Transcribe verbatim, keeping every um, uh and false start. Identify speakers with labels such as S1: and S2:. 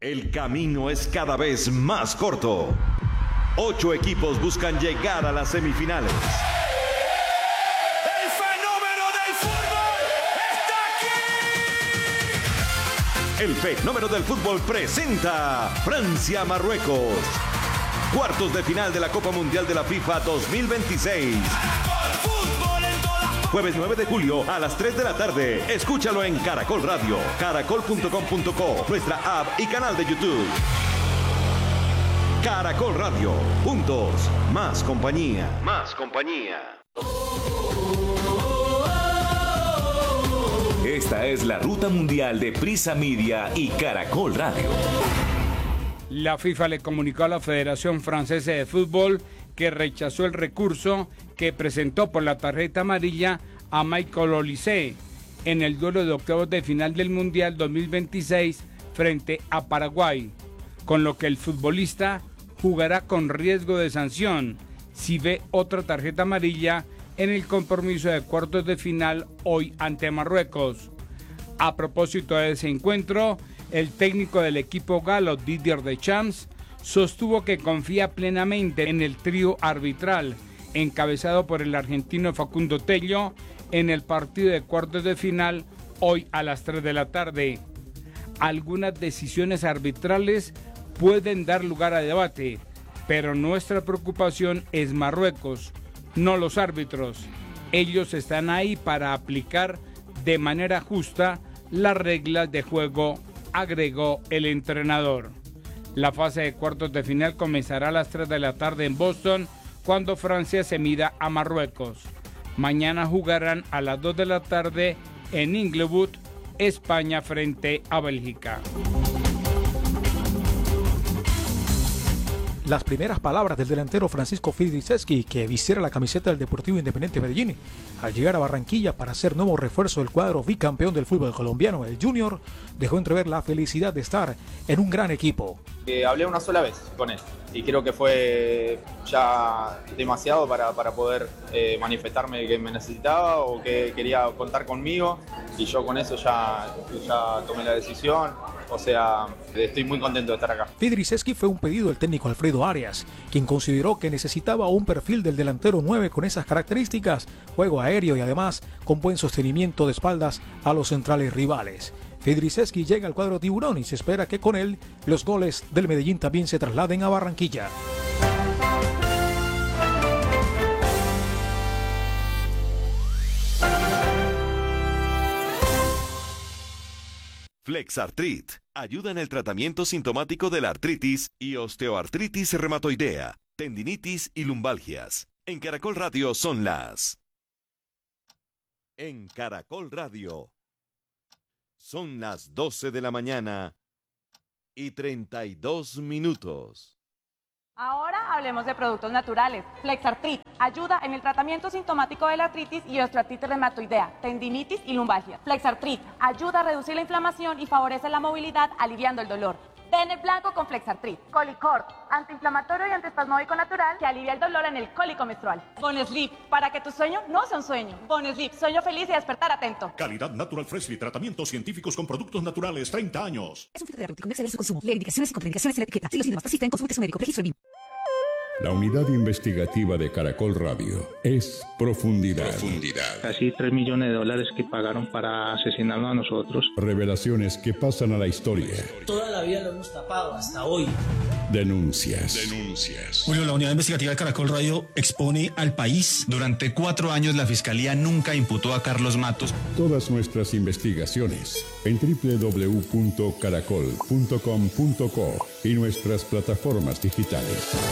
S1: El camino es cada vez más corto. Ocho equipos buscan llegar a las semifinales.
S2: ¡El fenómeno del fútbol está aquí!
S1: El fenómeno del fútbol presenta Francia-Marruecos. Cuartos de final de la Copa Mundial de la FIFA dos mil veintiséis. Jueves nueve de julio a las tres de la tarde. Escúchalo en Caracol Radio, caracol punto com punto co, nuestra app y canal de YouTube. Caracol Radio. Juntos, más compañía. Más compañía.
S3: Esta es la ruta mundial de Prisa Media y Caracol Radio.
S4: La FIFA le comunicó a la Federación Francesa de Fútbol que rechazó el recurso que presentó por la tarjeta amarilla a Michael Olise en el duelo de octavos de final del Mundial dos mil veintiséis frente a Paraguay, con lo que el futbolista jugará con riesgo de sanción si ve otra tarjeta amarilla en el compromiso de cuartos de final hoy ante Marruecos. A propósito de ese encuentro, el técnico del equipo galo, Didier Deschamps, sostuvo que confía plenamente en el trío arbitral, encabezado por el argentino Facundo Tello, en el partido de cuartos de final hoy a las tres de la tarde. Algunas decisiones arbitrales pueden dar lugar a debate, pero nuestra preocupación es Marruecos, no los árbitros. Ellos están ahí para aplicar de manera justa las reglas de juego, agregó el entrenador. La fase de cuartos de final comenzará a las tres de la tarde en Boston, cuando Francia se mida a Marruecos. Mañana jugarán a las dos de la tarde en Inglewood, España, frente a Bélgica.
S5: Las primeras palabras del delantero Francisco Fidriceski, que vistiera la camiseta del Deportivo Independiente Medellín al llegar a Barranquilla para ser nuevo refuerzo del cuadro bicampeón del fútbol colombiano, el Junior, dejó entrever la felicidad de estar en un gran equipo.
S6: Eh, hablé una sola vez con él y creo que fue ya demasiado para, para poder eh, manifestarme que me necesitaba o que quería contar conmigo, y yo con eso ya, ya tomé la decisión. O sea, estoy muy contento de estar acá.
S5: Fidriceski fue un pedido del técnico Alfredo Arias, quien consideró que necesitaba un perfil del delantero nueve con esas características, juego aéreo y además con buen sostenimiento de espaldas a los centrales rivales. Fidriceski llega al cuadro tiburón y se espera que con él los goles del Medellín también se trasladen a Barranquilla.
S1: Flexartrit ayuda en el tratamiento sintomático de la artritis y osteoartritis reumatoidea, tendinitis y lumbalgias. En Caracol Radio son las... En Caracol Radio son las doce de la mañana y treinta y dos minutos.
S7: Ahora hablemos de productos naturales. Flexartrit ayuda en el tratamiento sintomático de la artritis y osteoartritis reumatoidea, tendinitis y lumbalgia. Flexartrit ayuda a reducir la inflamación y favorece la movilidad, aliviando el dolor. Den el blanco con Flexartrit. Colicort, antiinflamatorio y antiespasmódico natural que alivia el dolor en el cólico menstrual. Bonesleep, para que tu sueño no sea un sueño. Bonesleep, sueño feliz y despertar atento.
S8: Calidad Natural Freshly, tratamientos científicos con productos naturales, treinta años.
S9: Es un fitoterapéutico, no exceder su consumo. Lee indicaciones y contraindicaciones en la etiqueta. Si los síntomas persisten, consulte a su médico. Registro en
S10: La unidad investigativa de Caracol Radio es Profundidad.
S11: Profundidad. Casi tres millones de dólares que pagaron para asesinarnos a nosotros.
S10: Revelaciones que pasan a la historia.
S12: Toda la vida lo hemos tapado hasta hoy.
S10: Denuncias.
S11: Denuncias.
S13: Julio, la unidad investigativa de Caracol Radio expone al país.
S14: Durante cuatro años la Fiscalía nunca imputó a Carlos Matos.
S10: Todas nuestras investigaciones en doble u doble u doble u punto caracol punto com punto co y nuestras plataformas digitales.